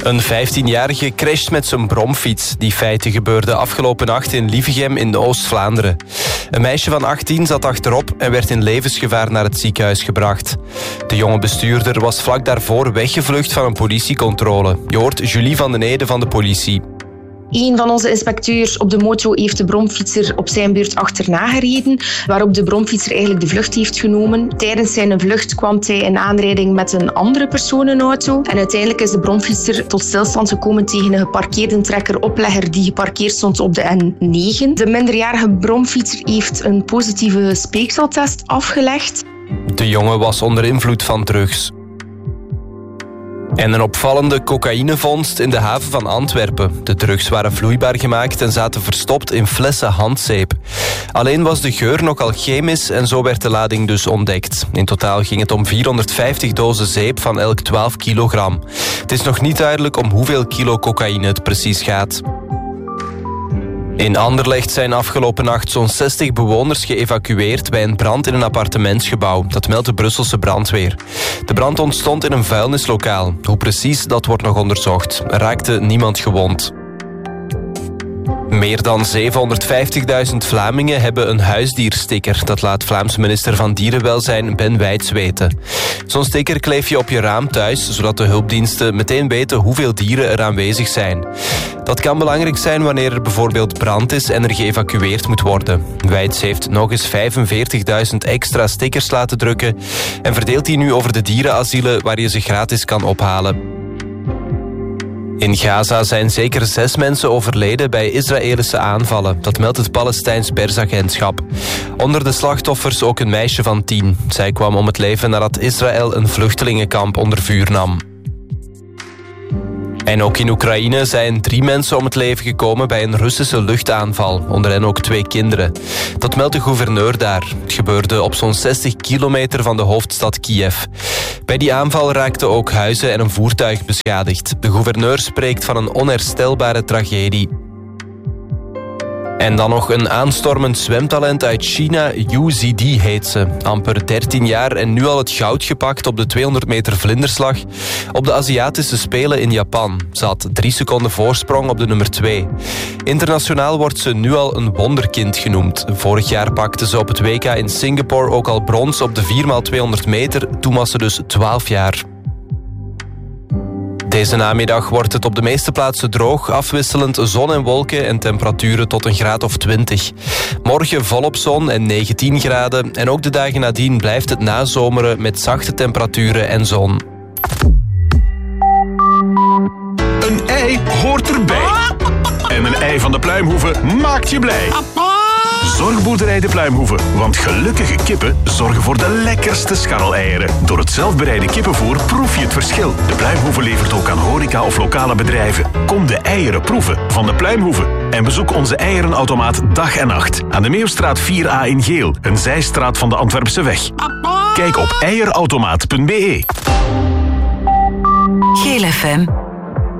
Een 15-jarige crasht met zijn bromfiets. Die feiten gebeurden afgelopen nacht in Lievegem in Oost-Vlaanderen. Een meisje van 18 zat achterop en werd in levensgevaar naar het ziekenhuis gebracht. De jonge bestuurder was vlak daarvoor weggevlucht van een politiecontrole. Je hoort Julie van den Ede van de politie. Een van onze inspecteurs op de moto heeft de bromfietser op zijn beurt achterna gereden, waarop de bromfietser eigenlijk de vlucht heeft genomen. Tijdens zijn vlucht kwam hij in aanrijding met een andere personenauto. En uiteindelijk is de bromfietser tot stilstand gekomen tegen een geparkeerde trekker-oplegger die geparkeerd stond op de N9. De minderjarige bromfietser heeft een positieve speekseltest afgelegd. De jongen was onder invloed van drugs. En een opvallende cocaïnevondst in de haven van Antwerpen. De drugs waren vloeibaar gemaakt en zaten verstopt in flessen handzeep. Alleen was de geur nogal chemisch en zo werd de lading dus ontdekt. In totaal ging het om 450 dozen zeep van elk 12 kilogram. Het is nog niet duidelijk om hoeveel kilo cocaïne het precies gaat. In Anderlecht zijn afgelopen nacht zo'n 60 bewoners geëvacueerd bij een brand in een appartementsgebouw. Dat meldt de Brusselse brandweer. De brand ontstond in een vuilnislokaal. Hoe precies, dat wordt nog onderzocht. Er raakte niemand gewond. Meer dan 750.000 Vlamingen hebben een huisdiersticker. Dat laat Vlaamse minister van Dierenwelzijn Ben Wijts weten. Zo'n sticker kleef je op je raam thuis, zodat de hulpdiensten meteen weten hoeveel dieren er aanwezig zijn. Dat kan belangrijk zijn wanneer er bijvoorbeeld brand is en er geëvacueerd moet worden. Wijts heeft nog eens 45.000 extra stickers laten drukken en verdeelt die nu over de dierenasielen waar je ze gratis kan ophalen. In Gaza zijn zeker 6 mensen overleden bij Israëlische aanvallen. Dat meldt het Palestijns persagentschap. Onder de slachtoffers ook een meisje van 10. Zij kwam om het leven nadat Israël een vluchtelingenkamp onder vuur nam. En ook in Oekraïne zijn 3 mensen om het leven gekomen bij een Russische luchtaanval. Onder hen ook 2 kinderen. Dat meldt de gouverneur daar. Het gebeurde op zo'n 60 kilometer van de hoofdstad Kiev. Bij die aanval raakten ook huizen en een voertuig beschadigd. De gouverneur spreekt van een onherstelbare tragedie. En dan nog een aanstormend zwemtalent uit China, Yu Zidi heet ze. Amper 13 jaar en nu al het goud gepakt op de 200 meter vlinderslag op de Aziatische Spelen in Japan. Ze had 3 seconden voorsprong op de nummer 2. Internationaal wordt ze nu al een wonderkind genoemd. Vorig jaar pakte ze op het WK in Singapore ook al brons op de 4x200 meter. Toen was ze dus 12 jaar. Deze namiddag wordt het op de meeste plaatsen droog, afwisselend zon en wolken en temperaturen tot een graad of 20. Morgen volop zon en 19 graden en ook de dagen nadien blijft het nazomeren met zachte temperaturen en zon. Een ei hoort erbij. En een ei van de Pluimhoeve maakt je blij. Zorgboerderij de Pluimhoeve, want gelukkige kippen zorgen voor de lekkerste scharreleieren. Door het zelfbereide kippenvoer proef je het verschil. De Pluimhoeve levert ook aan horeca of lokale bedrijven. Kom de eieren proeven van de Pluimhoeve. En bezoek onze eierenautomaat dag en nacht. Aan de Meeuwstraat 4A in Geel, een zijstraat van de Antwerpse weg. Kijk op eierautomaat.be. Geel FM.